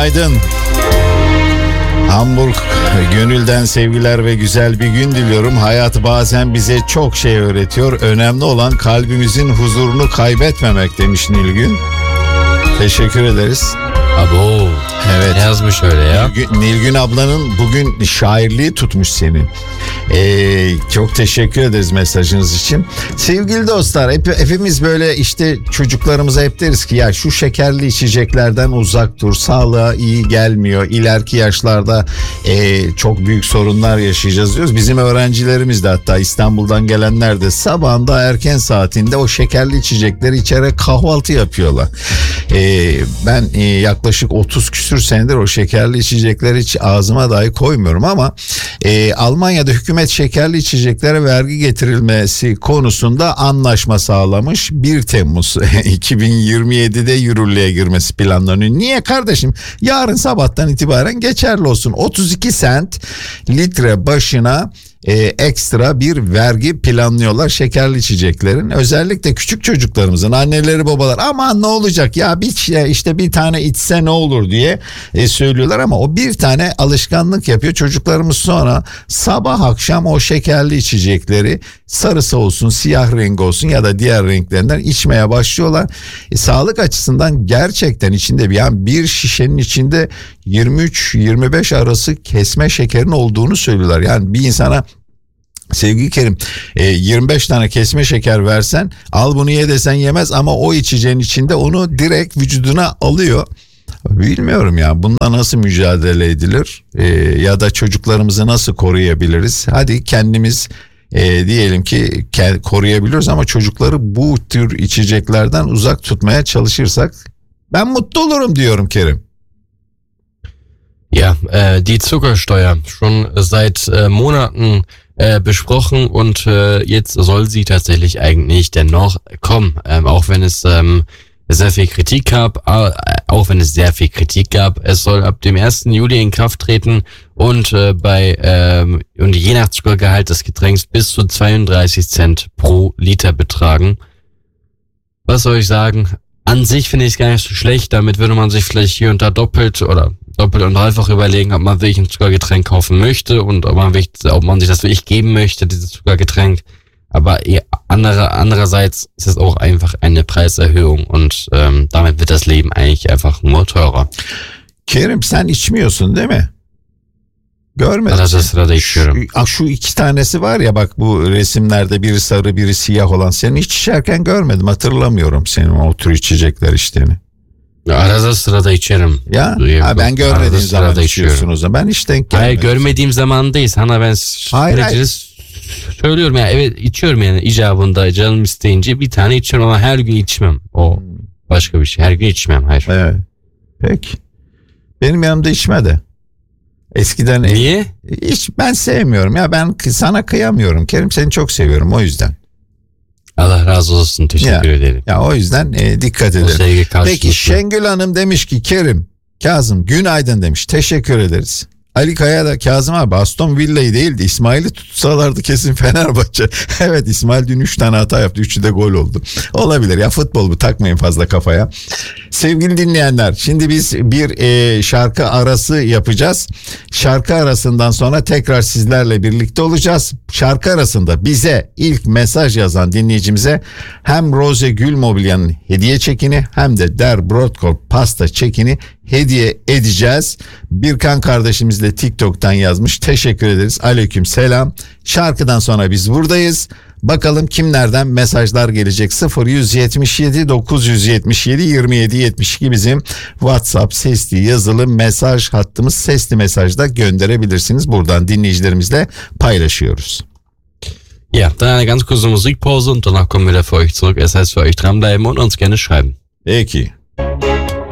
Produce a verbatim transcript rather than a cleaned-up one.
günaydın. Hamburg, gönülden sevgiler ve güzel bir gün diliyorum. Hayat bazen bize çok şey öğretiyor. Önemli olan kalbimizin huzurunu kaybetmemek demiş Nilgün. Teşekkür ederiz. Abo. Evet. Ne yazmış öyle ya? Nilgün, Nilgün ablanın bugün şairliği tutmuş senin. Ee, çok teşekkür ederiz mesajınız için. Sevgili dostlar, hep, hepimiz böyle işte çocuklarımıza hep deriz ki ya şu şekerli içeceklerden uzak dur. Sağlığa iyi gelmiyor. İleriki yaşlarda e, çok büyük sorunlar yaşayacağız diyoruz. Bizim öğrencilerimiz de, hatta İstanbul'dan gelenler de sabahında erken saatinde o şekerli içecekleri içerek kahvaltı yapıyorlar. E, ben e, yaklaşık otuz küsür senedir o şekerli içecekleri hiç ağzıma dahi koymuyorum ama e, Almanya'da hükümet şekerli içeceklere vergi getirilmesi konusunda anlaşma sağlamış. bir Temmuz iki bin yirmi yedide yürürlüğe girmesi planlanıyor. Niye kardeşim? Yarın sabahtan itibaren geçerli olsun. otuz iki sent litre başına e, ekstra bir vergi planlıyorlar şekerli içeceklerin. Özellikle küçük çocuklarımızın anneleri babalar aman ne olacak ya bir işte bir tane içse ne olur diye e, söylüyorlar ama o bir tane alışkanlık yapıyor. Çocuklarımız sonra sabah akşam o şekerli içecekleri sarısı olsun, siyah rengi olsun ya da diğer renklerinden içmeye başlıyorlar. E, sağlık açısından gerçekten içinde bir yani bir şişenin içinde yirmi üç yirmi beş arası kesme şekerin olduğunu söylüyorlar. Yani bir insana sevgili Kerim e, yirmi beş tane kesme şeker versen al bunu ye desen yemez ama o içeceğin içinde onu direkt vücuduna alıyor. Bilmiyorum ya bununla nasıl mücadele edilir e, ya da çocuklarımızı nasıl koruyabiliriz? Hadi kendimiz e, diyelim ki ke- koruyabiliyoruz ama çocukları bu tür içeceklerden uzak tutmaya çalışırsak ben mutlu olurum diyorum Kerim. Ja, äh, die Zuckersteuer, schon seit äh, Monaten äh, besprochen und äh, jetzt soll sie tatsächlich eigentlich dennoch kommen, ähm, auch wenn es ähm, sehr viel Kritik gab, äh, auch wenn es sehr viel Kritik gab. Es soll ab dem ersten Juli in Kraft treten und äh, bei ähm, und je nach Zuckergehalt des Getränks bis zu zweiunddreißig Cent pro Liter betragen. Was soll ich sagen? An sich finde ich es gar nicht so schlecht. Damit würde man sich vielleicht hier und da doppelt oder doppelt und dreifach überlegen, ob man wirklich ein Zuckergetränk kaufen möchte und ob man, wirklich, ob man sich das wirklich geben möchte, dieses Zuckergetränk. Aber andere, andererseits ist es auch einfach eine Preiserhöhung und ähm, damit wird das Leben eigentlich einfach nur teurer. Kerim sen içmiyorsun değil mi? Görmedim. Arada sırada içiyorum. Şu, şu iki tanesi var ya bak bu resimlerde biri sarı biri siyah olan seni hiç içerken görmedim, hatırlamıyorum senin o tür içecekler içtiğini. Arada sırada içerim. Ya ha, ben görmediğim zaman içiyorsun o zaman. Ben hiç denk gelmedim. Hayır görmediğim zaman değil. Sana ben hayır, hayır. söylüyorum ya, evet içiyorum yani icabında canım isteyince bir tane içiyorum ama her gün içmem. O başka bir şey. Her gün içmem. Hayır. Evet. Peki. Benim yanımda içme de. Eskiden niye? Hiç ben sevmiyorum ya, ben sana kıyamıyorum Kerim, seni çok seviyorum o yüzden. Allah razı olsun, teşekkür ya, ederim. Ya o yüzden e, dikkat edelim. Peki Şengül Hanım demiş ki Kerim, Kazım günaydın demiş. Teşekkür ederiz. Ali Kaya da Kazım abi Aston Villa'yı değildi İsmail'i tutsalardı kesin Fenerbahçe. Evet İsmail dün üç tane hata yaptı, üçü de gol oldu. Olabilir ya, futbol bu, takmayın fazla kafaya. Sevgili dinleyenler, şimdi biz bir e, şarkı arası yapacağız. Şarkı arasından sonra tekrar sizlerle birlikte olacağız. Şarkı arasında bize ilk mesaj yazan dinleyicimize hem Rose Gül Mobilya'nın hediye çekini hem de Der Brotkorb pasta çekini hediye edeceğiz. Birkan kardeşimiz de TikTok'tan yazmış. Teşekkür ederiz. Aleyküm selam. Şarkıdan sonra biz buradayız. Bakalım kimlerden mesajlar gelecek. sıfır yüz yetmiş yedi dokuz yüz yetmiş yedi yirmi yedi yetmiş iki bizim WhatsApp sesli yazılı mesaj hattımız. Sesli mesajda gönderebilirsiniz. Buradan dinleyicilerimizle paylaşıyoruz. Ja, dann eine ganz kurze Musikpause und danach kommen wir wieder für euch zurück. Es heißt für euch dranbleiben und uns gerne schreiben. Peki.